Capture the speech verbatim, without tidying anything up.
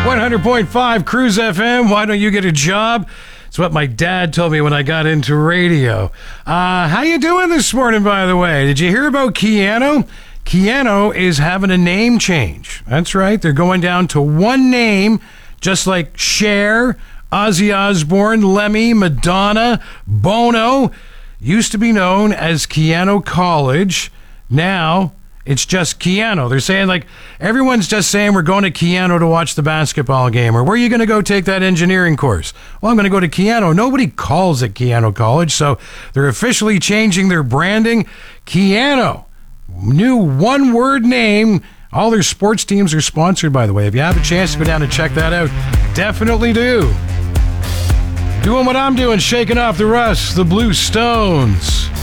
one hundred point five Cruise F M. Why don't you get a job? It's what my dad told me when I got into radio. Uh, how you doing this morning, by the way? Did you hear about Keyano? Keyano is having a name change. That's right. They're going down to one name, just like Cher, Ozzy Osbourne, Lemmy, Madonna, Bono. Used to be known as Keyano College. Now it's just Keyano. They're saying, like, everyone's just saying we're going to Keyano to watch the basketball game, or where are you going to go take that engineering course? Well, I'm going to go to Keyano. Nobody calls it Keyano College, so they're officially changing their branding. Keyano, new one-word name. All their sports teams are sponsored, by the way. If you have a chance to go down and check that out, definitely do. Doing what I'm doing, shaking off the rust, the Blue Stones.